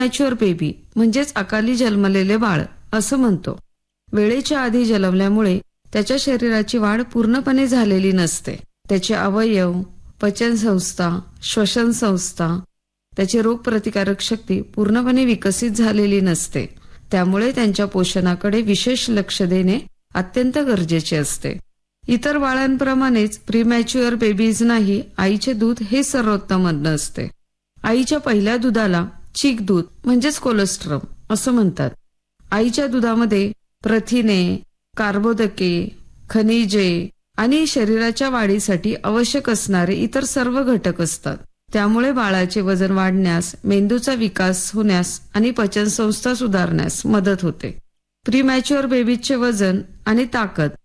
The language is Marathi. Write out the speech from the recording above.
प्रीमॅच्युअर बेबी म्हणजेच अकाली जन्मलेले बाळ असं म्हणतो. वेळेच्या आधी जन्मल्यामुळे त्याच्या शरीराची वाढ पूर्णपणे झालेली नसते. त्याचे अवयव, पचन संस्था, श्वसन संस्था, त्याची रोगप्रतिकारक शक्ती पूर्णपणे विकसित झालेली नसते. त्यामुळे त्यांच्या पोषणाकडे विशेष लक्ष देणे अत्यंत गरजेचे असते. इतर बाळांप्रमाणेच प्रीमॅच्युअर बेबीजनाही आईचे दूध हे सर्वोत्तम अन्न असते. आईच्या पहिल्या दुधाला चीक दूध म्हणजेच कोलेस्ट्रॉल असं म्हणतात. आईच्या दुधामध्ये प्रथिने, कार्बोदके, खनिजे आणि शरीराच्या वाढीसाठी आवश्यक असणारे इतर सर्व घटक असतात. त्यामुळे बाळाचे वजन वाढण्यास, मेंदूचा विकास होण्यास आणि पचनसंस्था सुधारण्यास मदत होते. प्रीमॅच्युअर बेबीचे वजन आणि ताकद